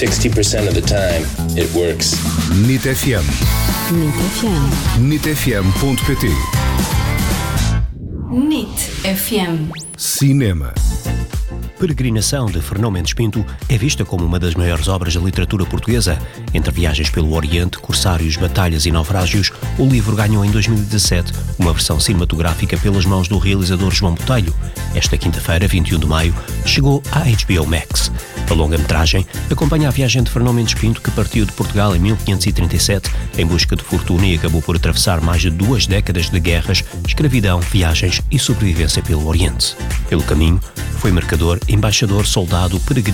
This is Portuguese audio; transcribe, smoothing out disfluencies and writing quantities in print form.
60% of the time, it works. NIT FM. NIT FM. nitfm.pt. NIT FM. Cinema. Peregrinação, de Fernão Mendes Pinto, é vista como uma das maiores obras da literatura portuguesa. Entre viagens pelo Oriente, corsários, batalhas e naufrágios, o livro ganhou em 2017 uma versão cinematográfica pelas mãos do realizador João Botelho. Esta quinta-feira, 21 de maio, chegou à HBO Max. A longa-metragem acompanha a viagem de Fernão Mendes Pinto, que partiu de Portugal em 1537 em busca de fortuna e acabou por atravessar mais de 2 décadas de guerras, escravidão, viagens e sobrevivência pelo Oriente. Pelo caminho, foi mercador, embaixador, soldado, peregrino